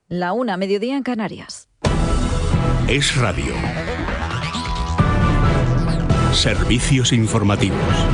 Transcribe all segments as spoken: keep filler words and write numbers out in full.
La una, mediodía en Canarias. Es Radio. Servicios informativos.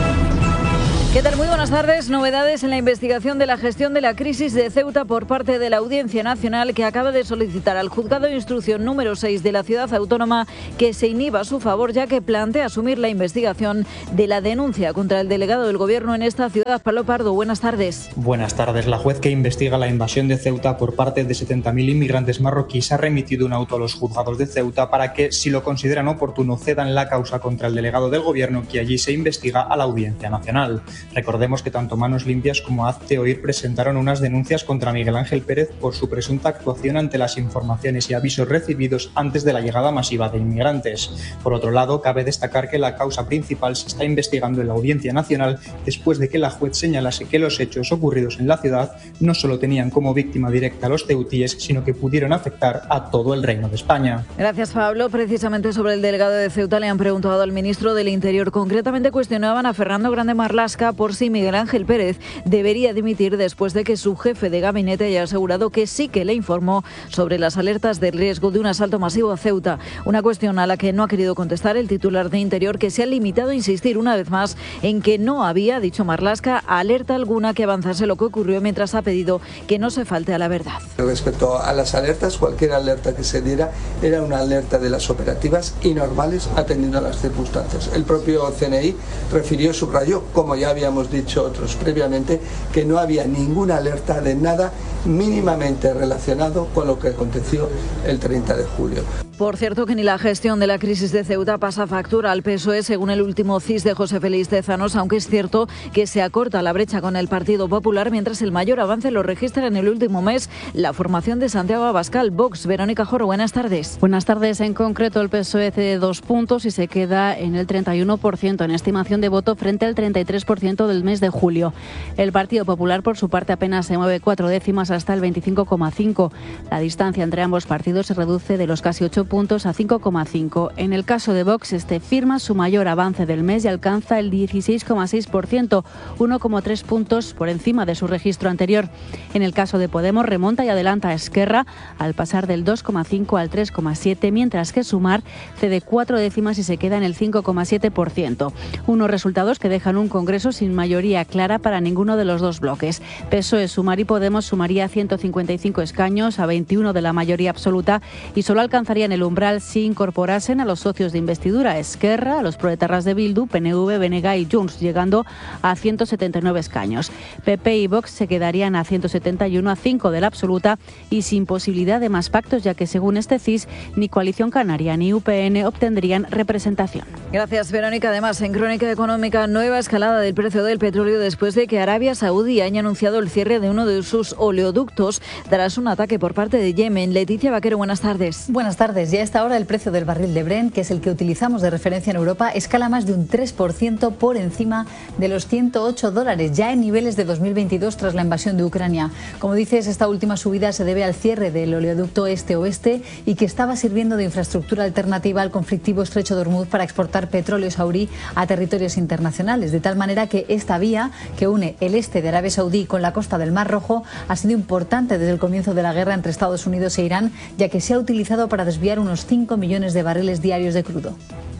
¿Qué tal? Muy buenas tardes. Novedades en la investigación de la gestión de la crisis de Ceuta por parte de la Audiencia Nacional, que acaba de solicitar al Juzgado de Instrucción número seis de la ciudad autónoma que se inhiba a su favor, ya que plantea asumir la investigación de la denuncia contra el delegado del Gobierno en esta ciudad. Pablo Pardo, buenas tardes. Buenas tardes. La juez que investiga la invasión de Ceuta por parte de setenta mil inmigrantes marroquíes ha remitido un auto a los juzgados de Ceuta para que, si lo consideran oportuno, cedan la causa contra el delegado del Gobierno que allí se investiga a la Audiencia Nacional. Recordemos que tanto Manos Limpias como Hazte Oír presentaron unas denuncias contra Miguel Ángel Pérez por su presunta actuación ante las informaciones y avisos recibidos antes de la llegada masiva de inmigrantes. Por otro lado, cabe destacar que la causa principal se está investigando en la Audiencia Nacional después de que la juez señalase que los hechos ocurridos en la ciudad no solo tenían como víctima directa a los ceutíes, sino que pudieron afectar a todo el Reino de España. Gracias, Pablo. Precisamente sobre el delegado de Ceuta le han preguntado al ministro del Interior. Concretamente cuestionaban a Fernando Grande Marlaska por si Miguel Ángel Pérez debería dimitir después de que su jefe de gabinete haya asegurado que sí que le informó sobre las alertas de riesgo de un asalto masivo a Ceuta. Una cuestión a la que no ha querido contestar el titular de Interior, que se ha limitado a insistir una vez más en que no había, dicho Marlaska, alerta alguna que avanzase lo que ocurrió, mientras ha pedido que no se falte a la verdad. Respecto a las alertas, cualquier alerta que se diera era una alerta de las operativas y normales atendiendo a las circunstancias. El propio C N I refirió, subrayó, como ya habíamos dicho otros previamente, que no había ninguna alerta de nada mínimamente relacionado con lo que aconteció el treinta de julio. Por cierto, que ni la gestión de la crisis de Ceuta pasa factura al P S O E, según el último C I S de José Félix Tezanos, aunque es cierto que se acorta la brecha con el Partido Popular, mientras el mayor avance lo registra en el último mes la formación de Santiago Abascal. Vox, Verónica Joro, buenas tardes. Buenas tardes. En concreto, el P S O E cede dos puntos y se queda en el treinta y uno por ciento en estimación de voto frente al treinta y tres por ciento del mes de julio. El Partido Popular, por su parte, apenas se mueve cuatro décimas hasta el veinticinco coma cinco. La distancia entre ambos partidos se reduce de los casi ocho puntos a cinco coma cinco. En el caso de Vox, este firma su mayor avance del mes y alcanza el dieciséis coma seis por ciento, uno coma tres puntos por encima de su registro anterior. En el caso de Podemos, remonta y adelanta a Esquerra al pasar del dos coma cinco al tres coma siete, mientras que Sumar cede cuatro décimas y se queda en el cinco coma siete por ciento. Unos resultados que dejan un Congreso sin mayoría clara para ninguno de los dos bloques. P S O E, Sumar y Podemos sumaría ciento cincuenta y cinco escaños a veintiuno de la mayoría absoluta y solo alcanzarían el umbral si incorporasen a los socios de investidura, Esquerra, a los proetarras de Bildu, P N V, B N G y Junts, llegando a ciento setenta y nueve escaños. P P y Vox se quedarían a ciento setenta y uno, a cinco de la absoluta y sin posibilidad de más pactos, ya que según este C I S, ni Coalición Canaria ni U P N obtendrían representación. Gracias, Verónica. Además, en Crónica Económica, nueva escalada del precio del petróleo después de que Arabia Saudí haya anunciado el cierre de uno de sus oleoductos tras un ataque por parte de Yemen. Leticia Vaquero, buenas tardes. Buenas tardes. Ya a esta hora el precio del barril de Brent, que es el que utilizamos de referencia en Europa, escala más de un tres por ciento por encima de los ciento ocho dólares, ya en niveles de dos mil veintidós tras la invasión de Ucrania. Como dices, esta última subida se debe al cierre del oleoducto este-oeste y que estaba sirviendo de infraestructura alternativa al conflictivo estrecho de Hormuz para exportar petróleo saudí a territorios internacionales, de tal manera que esta vía que une el este de Arabia Saudí con la costa del Mar Rojo ha sido importante desde el comienzo de la guerra entre Estados Unidos e Irán, ya que se ha utilizado para desviar unos cinco millones de barriles diarios de crudo.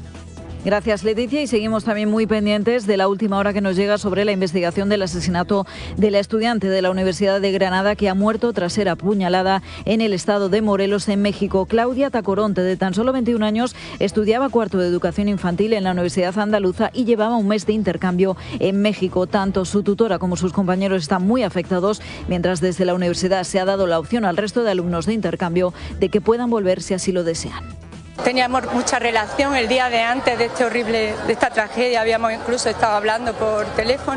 Gracias, Leticia, y seguimos también muy pendientes de la última hora que nos llega sobre la investigación del asesinato de la estudiante de la Universidad de Granada que ha muerto tras ser apuñalada en el estado de Morelos, en México. Claudia Tacoronte, de tan solo veintiún años, estudiaba cuarto de educación infantil en la Universidad Andaluza y llevaba un mes de intercambio en México. Tanto su tutora como sus compañeros están muy afectados, mientras desde la universidad se ha dado la opción al resto de alumnos de intercambio de que puedan volver si así lo desean. Teníamos mucha relación el día de antes de este horrible, de esta tragedia, habíamos incluso estado hablando por teléfono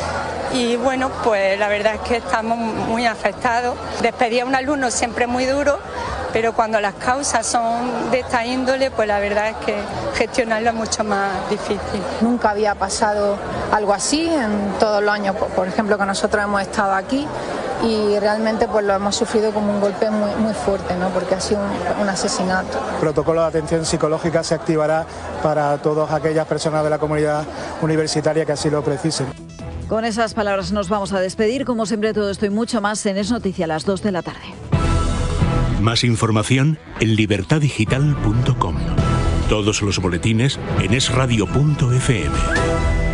y bueno, pues la verdad es que estamos muy afectados. Despedir a un alumno siempre es muy duro, pero cuando las causas son de esta índole, pues la verdad es que gestionarlo es mucho más difícil. Nunca había pasado algo así en todos los años, por ejemplo, que nosotros hemos estado aquí. Y realmente pues lo hemos sufrido como un golpe muy, muy fuerte, ¿no? Porque ha sido un, un asesinato. El protocolo de atención psicológica se activará para todas aquellas personas de la comunidad universitaria que así lo precisen. Con esas palabras nos vamos a despedir. Como siempre, todo esto y mucho más en Es Noticia a las dos de la tarde. Más información en libertad digital punto com. Todos los boletines en es radio punto efe eme.